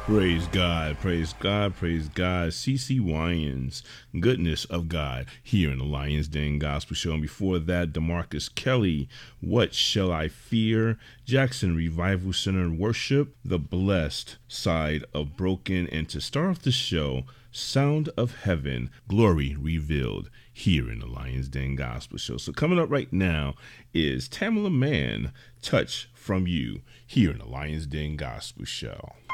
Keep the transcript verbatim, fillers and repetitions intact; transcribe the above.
Praise God, praise God, praise God. C C Winans, Goodness of God, here in the Lions Den Gospel Show. And before that, DeMarcus Kelly, What Shall I Fear? Jackson Revival Center Worship, The Blessed Side of Broken. And to start off the show, Sound of Heaven, Glory Revealed, here in the Lions Den Gospel Show. So coming up right now is Tamela Mann, Touch From You, here in the Lions Den Gospel Show.